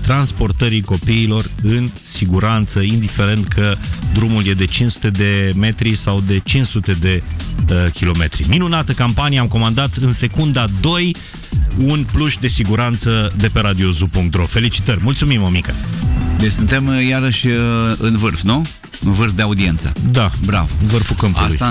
transportării copiilor în siguranță, indiferent că drumul e de 500 de metri sau de 500 de kilometri. Minunată campanie, am comandat în secunda 2 un pluș de siguranță de pe radiozu.ro. Felicitări, mulțumim, mămică! Deci suntem iarăși în vârf, nu? În vârf de audiență. Da, bravo. În vârful câmpului. Asta